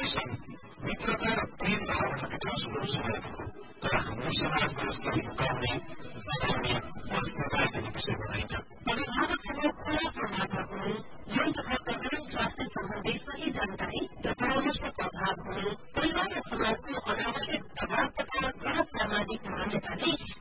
छन्। मित्रता र प्रेम भावनाभित्र सङ्घर्ष भएको तर हाम्रो समाजमा यसलाई लुकाउने बताउने वा सजाय दिने विषय बनाइन्छ। अभिभावकहरू खुला संवादमा हुनु, यौन तथा प्रजनन स्वास्थ्य सम्बन्धी सही जानकारी र परामर्शको अभाव हुनु, परिवार र समाजको अनावश्यक दबाव तथा गलत सामाजिक मान्यताले